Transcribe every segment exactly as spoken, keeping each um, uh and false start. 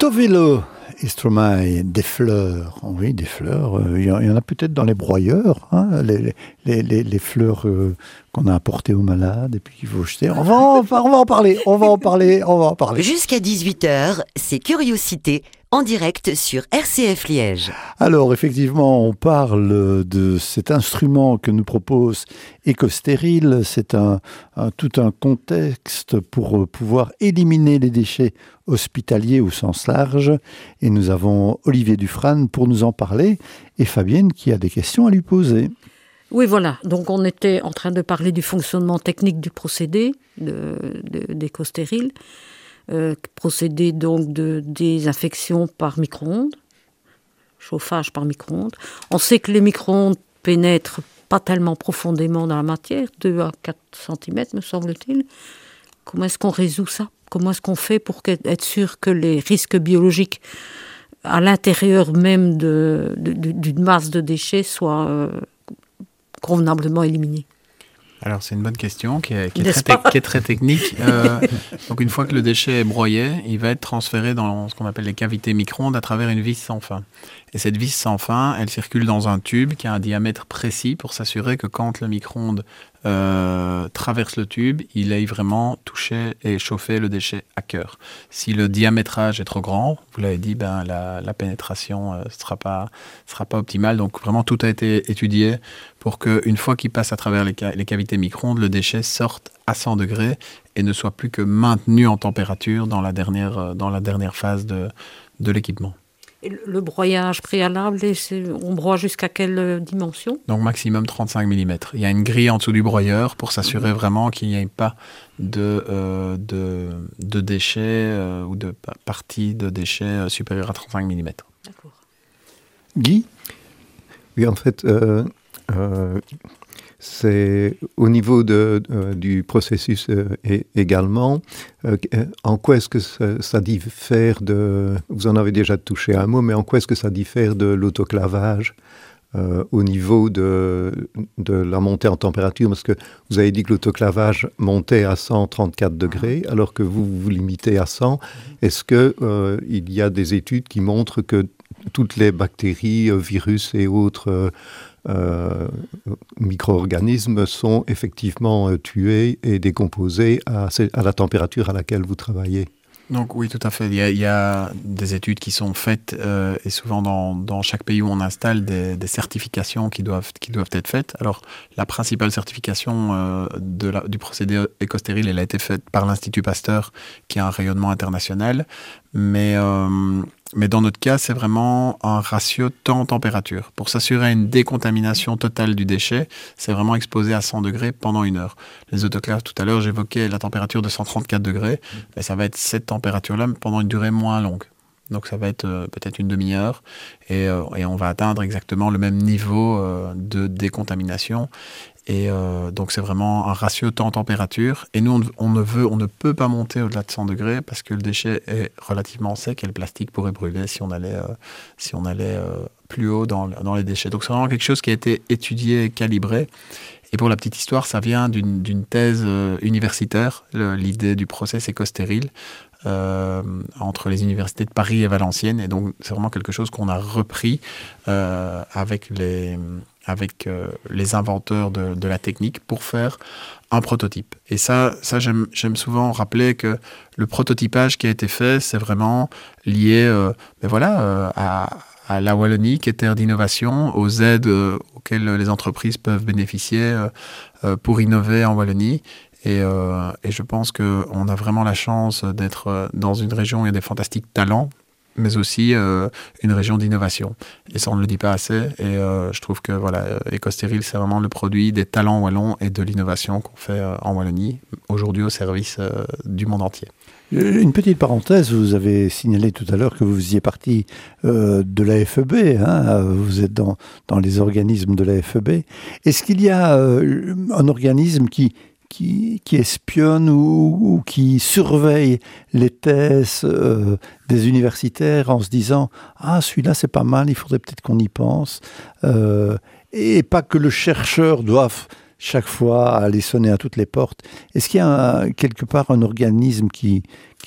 Stovilo et Stromae, des fleurs. Oui, des fleurs. Il y, y en a peut-être dans les broyeurs, hein, les, les, les, les fleurs euh, qu'on a apportées aux malades et puis qu'il faut jeter. On va, en, on va en parler, on va en parler, on va en parler. Jusqu'à dix-huit heures, c'est Curiosité en direct sur R C F Liège. Alors, effectivement, on parle de cet instrument que nous propose EcoStérile. C'est un, un, tout un contexte pour pouvoir éliminer les déchets hospitaliers au sens large. Et nous avons Olivier Dufrane pour nous en parler et Fabienne qui a des questions à lui poser. Oui, voilà. Donc, on était en train de parler du fonctionnement technique du procédé de, de, d'EcoStérile. Euh, procédé donc de désinfection par micro-ondes, chauffage par micro-ondes. On sait que les micro-ondes pénètrent pas tellement profondément dans la matière, deux à quatre centimètres me semble-t-il. Comment est-ce qu'on résout ça ? Comment est-ce qu'on fait pour être sûr que les risques biologiques à l'intérieur même de, de, d'une masse de déchets soient euh, convenablement éliminés ? Alors, c'est une bonne question qui est, qui est, très, te- qui est très technique. Euh, donc, une fois que le déchet est broyé, il va être transféré dans ce qu'on appelle les cavités micro-ondes à travers une vis sans fin. Et cette vis sans fin, elle circule dans un tube qui a un diamètre précis pour s'assurer que quand le micro-ondes euh, traverse le tube, il aille vraiment toucher et chauffer le déchet à cœur. Si le diamétrage est trop grand, vous l'avez dit, ben, la, la pénétration ne euh, sera pas, sera pas optimale. Donc, vraiment, tout a été étudié pour qu'une fois qu'il passe à travers les, ca- les cavités micro-ondes, le déchet sorte à cent degrés et ne soit plus que maintenu en température dans la dernière, dans la dernière phase de, de l'équipement. Et le broyage préalable, on broie jusqu'à quelle dimension ? Donc maximum trente-cinq millimètres. Il y a une grille en dessous du broyeur pour s'assurer vraiment qu'il n'y ait pas de, euh, de, de déchets euh, ou de parties de déchets supérieures à trente-cinq millimètres. D'accord. Guy ? Oui, en fait, euh, euh, c'est au niveau de, euh, du processus euh, et, également. Euh, en quoi est-ce que ça, ça diffère de... Vous en avez déjà touché un mot, mais en quoi est-ce que ça diffère de l'autoclavage euh, au niveau de, de la montée en température ? Parce que vous avez dit que l'autoclavage montait à cent trente-quatre degrés, alors que vous vous limitez à cent. Est-ce qu'il euh, y a des études qui montrent que toutes les bactéries, virus et autres... Euh, Euh, micro-organismes sont effectivement euh, tués et décomposés à, à la température à laquelle vous travaillez. Donc oui, tout à fait. Il y a, il y a des études qui sont faites euh, et souvent dans, dans chaque pays où on installe des, des certifications qui doivent, qui doivent être faites. Alors la principale certification euh, de la, du procédé EcoStérile, elle a été faite par l'Institut Pasteur qui a un rayonnement international. Mais, euh, mais dans notre cas, c'est vraiment un ratio temps-température. Pour s'assurer une décontamination totale du déchet, c'est vraiment exposé à cent degrés pendant une heure. Les autoclaves, tout à l'heure, j'évoquais la température de cent trente-quatre degrés. Mais ça va être cette température-là pendant une durée moins longue. Donc ça va être euh, peut-être une demi-heure et, euh, et on va atteindre exactement le même niveau euh, de décontamination. Et euh, donc c'est vraiment un ratio temps-température. Et nous, on, on ne veut, on ne peut pas monter au-delà de cent degrés parce que le déchet est relativement sec et le plastique pourrait brûler si on allait, euh, si on allait euh, plus haut dans, dans les déchets. Donc c'est vraiment quelque chose qui a été étudié et calibré. Et pour la petite histoire, ça vient d'une, d'une thèse euh, universitaire, le, l'idée du process EcoStérile, euh, entre les universités de Paris et Valenciennes. Et donc, c'est vraiment quelque chose qu'on a repris euh, avec les, avec, euh, les inventeurs de, de la technique pour faire un prototype. Et ça, ça j'aime, j'aime souvent rappeler que le prototypage qui a été fait, c'est vraiment lié euh, ben voilà, euh, à... à la Wallonie, qui est terre d'innovation, aux aides euh, auxquelles les entreprises peuvent bénéficier euh, euh, pour innover en Wallonie. Et, euh, et je pense qu'on a vraiment la chance d'être euh, dans une région où il y a des fantastiques talents, mais aussi euh, une région d'innovation. Et ça, on ne le dit pas assez. Et euh, je trouve que voilà, EcoStérile, c'est vraiment le produit des talents wallons et de l'innovation qu'on fait euh, en Wallonie, aujourd'hui au service euh, du monde entier. Une petite parenthèse, vous avez signalé tout à l'heure que vous faisiez partie euh, de l'A F E B, hein, vous êtes dans, dans les organismes de l'A F E B. Est-ce qu'il y a euh, un organisme qui, qui, qui espionne ou, ou qui surveille les thèses euh, des universitaires en se disant « Ah, celui-là, c'est pas mal, il faudrait peut-être qu'on y pense euh, ». Et pas que le chercheur doive chaque fois aller sonner à toutes les portes. Est-ce qu'il y a un, quelque part un organisme qui,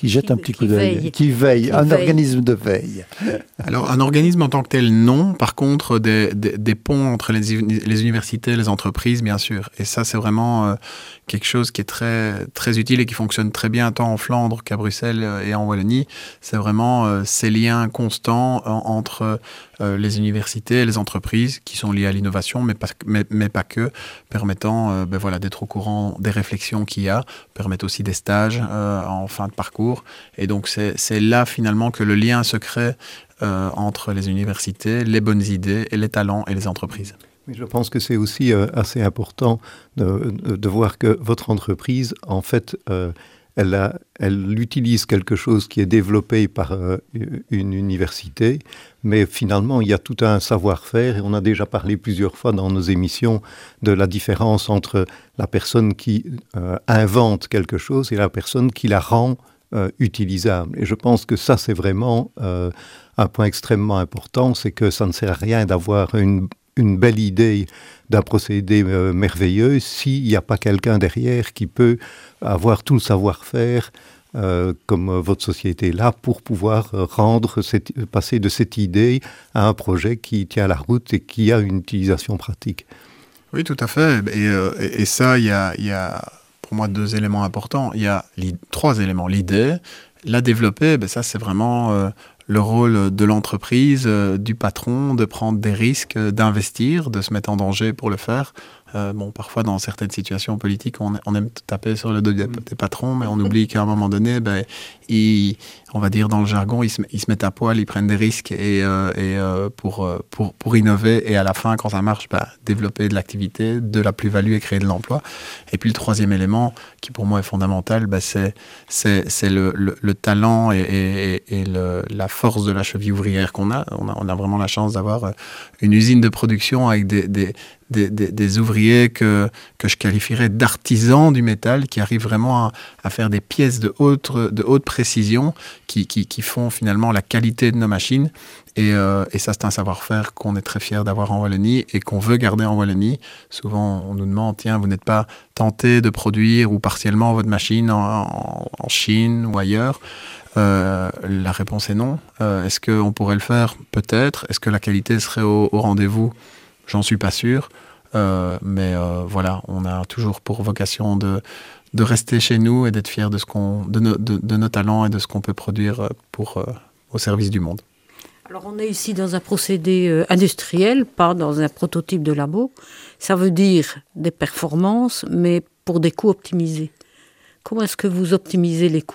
qui jette qui, un petit qui coup d'œil, veille. qui veille, Qui un veille. organisme de veille. Alors, un organisme en tant que tel, non. Par contre, des, des, des ponts entre les, les universités et les entreprises, bien sûr. Et ça, c'est vraiment euh, quelque chose qui est très, très utile et qui fonctionne très bien tant en Flandre qu'à Bruxelles et en Wallonie. C'est vraiment euh, ces liens constants en, entre euh, les universités et les entreprises qui sont liés à l'innovation, mais pas, mais, mais pas que, permettant euh, ben voilà, d'être au courant des réflexions qu'il y a, permettent aussi des stages euh, en fin de parcours. Et donc, c'est, c'est là, finalement, que le lien se crée euh, entre les universités, les bonnes idées, et les talents et les entreprises. Oui, je pense que c'est aussi euh, assez important de, de, de voir que votre entreprise, en fait, euh, elle, a, elle utilise quelque chose qui est développé par euh, une université, mais finalement, il y a tout un savoir-faire, et on a déjà parlé plusieurs fois dans nos émissions de la différence entre la personne qui euh, invente quelque chose et la personne qui la rend euh, utilisable. Et je pense que ça, c'est vraiment euh, un point extrêmement important, c'est que ça ne sert à rien d'avoir une une belle idée d'un procédé euh, merveilleux s'il n'y a pas quelqu'un derrière qui peut avoir tout le savoir-faire euh, comme euh, votre société est là pour pouvoir euh, rendre cette, passer de cette idée à un projet qui tient la route et qui a une utilisation pratique. Oui, tout à fait. Et, euh, et, et ça, il y a, y a pour moi deux éléments importants. Il y a trois éléments. L'idée, la développer, ben ça c'est vraiment euh, le rôle de l'entreprise, euh, du patron, de prendre des risques, euh, d'investir, de se mettre en danger pour le faire. Euh, bon, parfois, dans certaines situations politiques, on, on aime taper sur le dos des, des patrons, mais on oublie qu'à un moment donné, ben, ils, on va dire dans le jargon, ils se, ils se mettent à poil, ils prennent des risques et, euh, et, euh, pour, pour, pour innover. Et à la fin, quand ça marche, ben, développer de l'activité, de la plus-value et créer de l'emploi. Et puis, le troisième élément, qui pour moi est fondamental, ben, c'est, c'est, c'est le, le, le talent et, et, et le, la force de la cheville ouvrière qu'on a. On a. On a vraiment la chance d'avoir une usine de production avec des... des Des, des, des ouvriers que, que je qualifierais d'artisans du métal, qui arrivent vraiment à, à faire des pièces de haute, de haute précision, qui, qui, qui font finalement la qualité de nos machines. Et, euh, et ça, c'est un savoir-faire qu'on est très fiers d'avoir en Wallonie et qu'on veut garder en Wallonie. Souvent, on nous demande, tiens, vous n'êtes pas tenté de produire ou partiellement votre machine en, en, en Chine ou ailleurs ? Euh, la réponse est non. Euh, est-ce qu'on pourrait le faire ? Peut-être. Est-ce que la qualité serait au, au rendez-vous ? J'en suis pas sûr, euh, mais euh, voilà, on a toujours pour vocation de, de rester chez nous et d'être fiers de, ce qu'on, de, no, de, de nos talents et de ce qu'on peut produire pour, euh, au service du monde. Alors on est ici dans un procédé euh, industriel, pas dans un prototype de labo. Ça veut dire des performances, mais pour des coûts optimisés. Comment est-ce que vous optimisez les coûts ?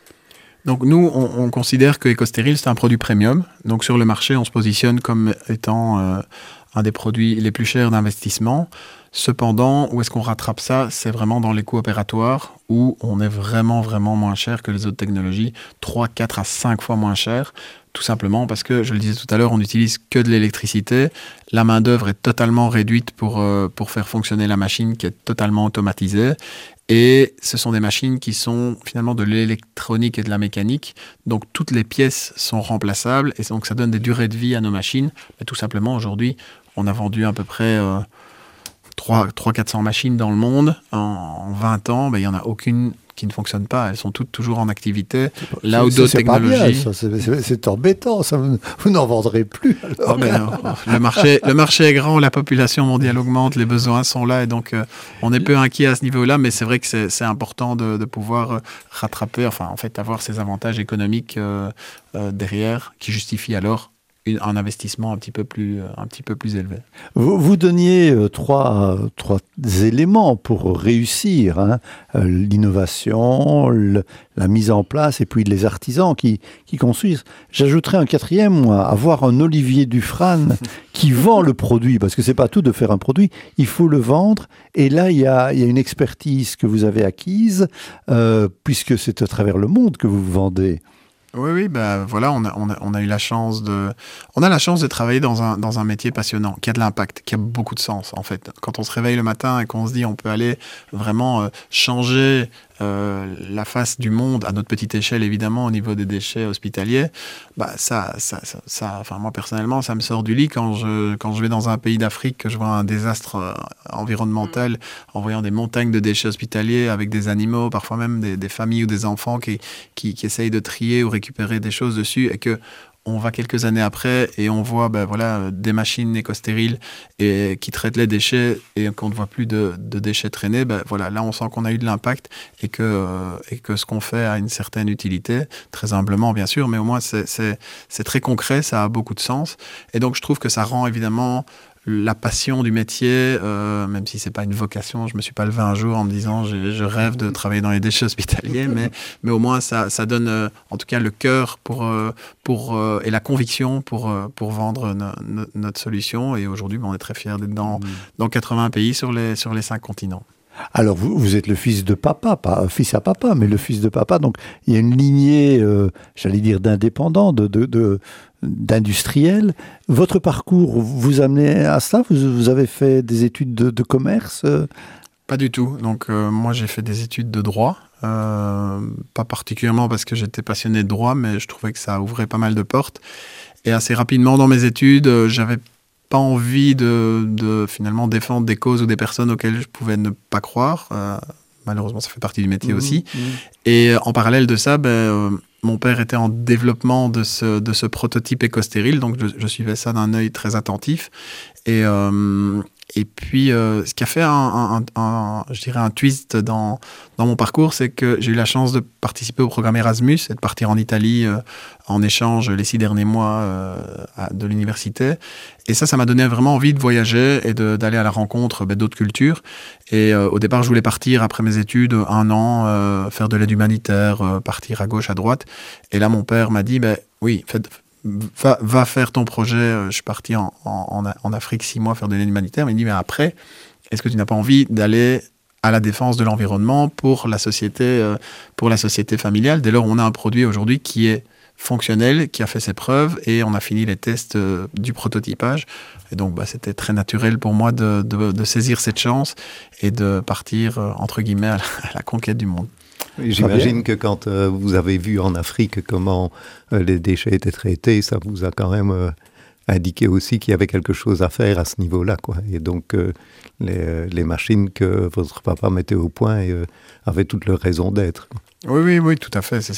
Donc nous, on, on considère que EcoStéril, c'est un produit premium. Donc sur le marché, on se positionne comme étant... Euh, un des produits les plus chers d'investissement. Cependant, où est-ce qu'on rattrape ça ? C'est vraiment dans les coûts opératoires où on est vraiment, vraiment moins cher que les autres technologies, trois, quatre à cinq fois moins cher, tout simplement parce que, je le disais tout à l'heure, on n'utilise que de l'électricité. La main-d'œuvre est totalement réduite pour, euh, pour faire fonctionner la machine qui est totalement automatisée. Et ce sont des machines qui sont finalement de l'électronique et de la mécanique. Donc, toutes les pièces sont remplaçables. Et donc, ça donne des durées de vie à nos machines. Mais tout simplement, aujourd'hui, on a vendu à peu près euh, trois à quatre cents machines dans le monde. En, en vingt ans, ben, il n'y en a aucune qui ne fonctionne pas. Elles sont toutes toujours en activité. Là où d'autres c'est technologies... Pas bien, ça. C'est, c'est, c'est embêtant, ça. Vous, vous n'en vendrez plus, alors. Oh ben, le, marché, le marché est grand, la population mondiale augmente, les besoins sont là, et donc euh, on est peu inquiet à ce niveau-là, mais c'est vrai que c'est, c'est important de, de pouvoir rattraper, enfin en fait avoir ces avantages économiques euh, euh, derrière, qui justifient alors une, un investissement un petit peu plus, un petit peu plus élevé. Vous, vous donniez euh, trois, trois éléments pour réussir, hein, euh, l'innovation, le, la mise en place et puis les artisans qui, qui construisent. J'ajouterais un quatrième, moi, avoir un Olivier Dufresne qui vend le produit, parce que c'est pas tout de faire un produit, il faut le vendre. Et là, il y a, il y a une expertise que vous avez acquise, euh, puisque c'est à travers le monde que vous vendez. Oui, oui, ben voilà, on a, on a, on a eu la chance de, on a la chance de travailler dans un, dans un métier passionnant, qui a de l'impact, qui a beaucoup de sens, en fait. Quand on se réveille le matin et qu'on se dit on peut aller vraiment euh, changer euh, la face du monde à notre petite échelle, évidemment, au niveau des déchets hospitaliers, bah, ça, ça, ça, ça, enfin, moi, personnellement, ça me sort du lit quand je, quand je vais dans un pays d'Afrique, que je vois un désastre euh, environnemental, en voyant des montagnes de déchets hospitaliers avec des animaux, parfois même des, des familles ou des enfants qui, qui, qui essayent de trier ou récupérer des choses dessus, et que on va quelques années après et on voit ben voilà, des machines éco-stériles et, qui traitent les déchets et qu'on ne voit plus de, de déchets traîner. Ben voilà, là, on sent qu'on a eu de l'impact et que, euh, et que ce qu'on fait a une certaine utilité, très humblement bien sûr, mais au moins c'est, c'est, c'est très concret, ça a beaucoup de sens. Et donc je trouve que ça rend évidemment la passion du métier, euh, même si c'est pas une vocation, je me suis pas levé un jour en me disant je, je rêve de travailler dans les déchets hospitaliers, mais, mais au moins ça, ça donne euh, en tout cas le cœur pour, euh, pour, euh, et la conviction pour, euh, pour vendre no, no, notre solution. Et aujourd'hui, ben, on est très fiers d'être dans, dans quatre-vingts pays sur les, sur les cinq continents. Alors, vous, vous êtes le fils de papa, pas fils à papa, mais le fils de papa. Donc, il y a une lignée, euh, j'allais dire, d'indépendants, de, de, de, d'industriels. Votre parcours vous amenez à ça? vous, vous avez fait des études de, de commerce? Pas du tout. Donc, euh, moi, j'ai fait des études de droit. Euh, pas particulièrement parce que j'étais passionné de droit, mais je trouvais que ça ouvrait pas mal de portes. Et assez rapidement, dans mes études, euh, j'avais pas envie de, de finalement défendre des causes ou des personnes auxquelles je pouvais ne pas croire. Euh, malheureusement, ça fait partie du métier mmh, aussi. Mmh. Et en parallèle de ça, ben, euh, mon père était en développement de ce, de ce prototype éco-stérile, donc je, je suivais ça d'un œil très attentif. Et, euh, et puis, euh, ce qui a fait un, un, un, je dirais un twist dans, dans mon parcours, c'est que j'ai eu la chance de participer au programme Erasmus et de partir en Italie euh, en échange les six derniers mois euh, à, de l'université. Et ça, ça m'a donné vraiment envie de voyager et de, d'aller à la rencontre ben, d'autres cultures. Et euh, au départ, je voulais partir après mes études, un an, euh, faire de l'aide humanitaire, euh, partir à gauche, à droite. Et là, mon père m'a dit, ben, oui, faites... Va, va faire ton projet. Je suis parti en, en, en Afrique six mois faire de l'aide humanitaire. Mais il me dit, mais après, est-ce que tu n'as pas envie d'aller à la défense de l'environnement pour la société, pour la société familiale? Dès lors, on a un produit aujourd'hui qui est fonctionnel, qui a fait ses preuves et on a fini les tests du prototypage. Et donc, bah, c'était très naturel pour moi de, de, de saisir cette chance et de partir, entre guillemets, à la, à la conquête du monde. J'imagine que quand euh, vous avez vu en Afrique comment euh, les déchets étaient traités, ça vous a quand même euh, indiqué aussi qu'il y avait quelque chose à faire à ce niveau-là, quoi. Et donc, euh, les, les machines que votre papa mettait au point euh, avaient toute leur raison d'être. Oui, oui, oui, tout à fait. C'est